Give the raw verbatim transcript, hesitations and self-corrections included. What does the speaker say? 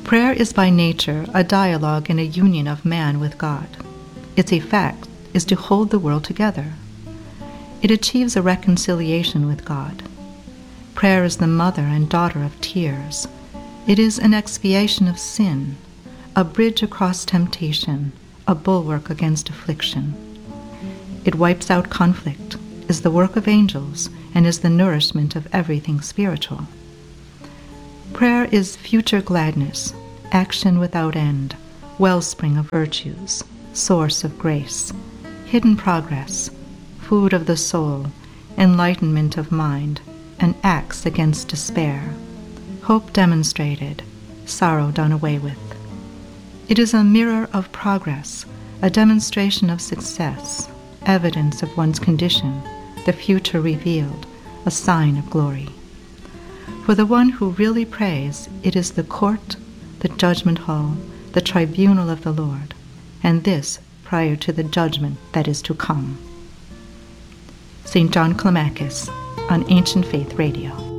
Prayer is by nature a dialogue and a union of man with God. Its effect is to hold the world together. It achieves a reconciliation with God. Prayer is the mother and daughter of tears. It is an expiation of sin, a bridge across temptation, a bulwark against affliction. It wipes out conflict, is the work of angels, and is the nourishment of everything spiritual. Prayer is future gladness, action without end, wellspring of virtues, source of grace, hidden progress, food of the soul, enlightenment of mind, an axe against despair, hope demonstrated, sorrow done away with. It is a mirror of progress, a demonstration of success, evidence of one's condition, the future revealed, a sign of glory. For the one who really prays, it is the court, the judgment hall, the tribunal of the Lord, and this prior to the judgment that is to come. Saint John Climacus on Ancient Faith Radio.